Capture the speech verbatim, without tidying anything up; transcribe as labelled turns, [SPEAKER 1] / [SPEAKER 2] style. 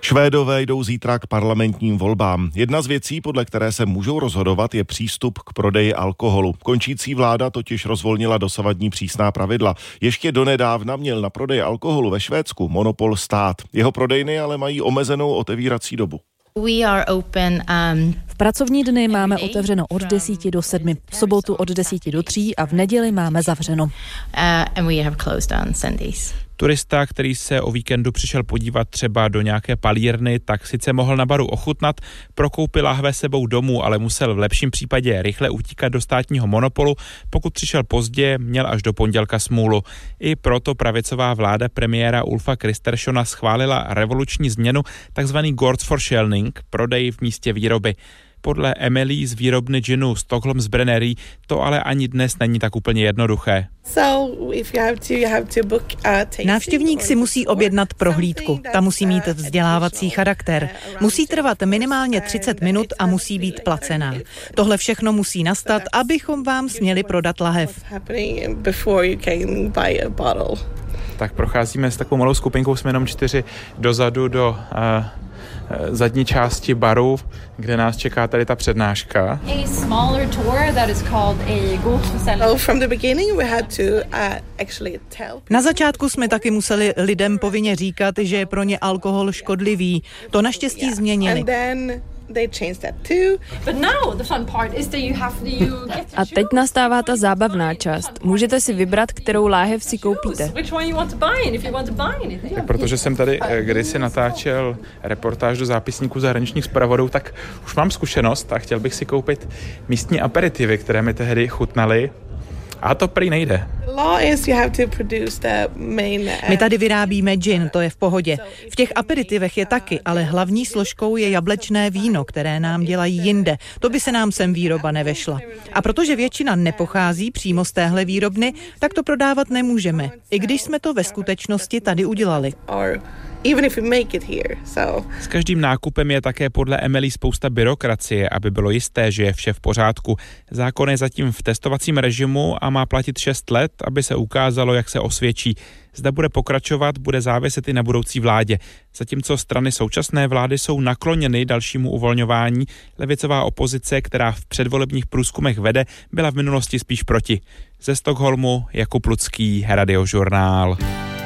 [SPEAKER 1] Švédové jdou zítra k parlamentním volbám. Jedna z věcí, podle které se můžou rozhodovat, je přístup k prodeji alkoholu. Končící vláda totiž rozvolnila dosavadní přísná pravidla. Ještě donedávna měl na prodej alkoholu ve Švédsku monopol stát. Jeho prodejny ale mají omezenou otevírací dobu.
[SPEAKER 2] We are open, um,
[SPEAKER 3] v pracovní dny máme otevřeno od desíti do sedmi, v sobotu od desíti do tří a v neděli máme zavřeno.
[SPEAKER 2] Uh, and we have closed on Sundays.
[SPEAKER 4] Turista, který se o víkendu přišel podívat třeba do nějaké palírny, tak sice mohl na baru ochutnat, prokoupil lahve sebou domů, ale musel v lepším případě rychle utíkat do státního monopolu. Pokud přišel pozdě, měl až do pondělka smůlu. I proto pravicová vláda premiéra Ulfa Kristerssona schválila revoluční změnu, takzvaný gårdsförsäljning, prodej v místě výroby. Podle Emily z výrobny džinu Stockholms Brennery to ale ani dnes není tak úplně jednoduché.
[SPEAKER 5] Návštěvník si musí objednat prohlídku. Ta musí mít vzdělávací charakter. Musí trvat minimálně třicet minut a musí být placená. Tohle všechno musí nastat, abychom vám směli prodat lahev.
[SPEAKER 4] Tak procházíme s takovou malou skupinkou, jsme jenom čtyři dozadu do uh, zadní části baru, kde nás čeká tady ta přednáška.
[SPEAKER 5] Na začátku jsme taky museli lidem povinně říkat, že je pro ně alkohol škodlivý. To naštěstí změnili.
[SPEAKER 6] A teď nastává ta zábavná část. Můžete si vybrat, kterou láhev si koupíte.
[SPEAKER 4] Tak protože jsem tady kdysi natáčel reportáž do zápisníku zahraničních zpravodů, tak už mám zkušenost a chtěl bych si koupit místní aperitivy, které mi tehdy chutnaly. A to prý nejde.
[SPEAKER 5] My tady vyrábíme gin, to je v pohodě. V těch aperitivech je taky, ale hlavní složkou je jablečné víno, které nám dělají jinde. To by se nám sem výroba nevešla. A protože většina nepochází přímo z téhle výrobny, tak to prodávat nemůžeme. I když jsme to ve skutečnosti tady udělali.
[SPEAKER 4] Even if we make it here, so. S každým nákupem je také podle Emily spousta byrokracie, aby bylo jisté, že je vše v pořádku. Zákon je zatím v testovacím režimu a má platit šest let, aby se ukázalo, jak se osvědčí. Zda bude pokračovat, bude záviset i na budoucí vládě. Zatímco strany současné vlády jsou nakloněny dalšímu uvolňování, levicová opozice, která v předvolebních průzkumech vede, byla v minulosti spíš proti. Ze Stockholmu Jakub Lucký, Radiožurnál.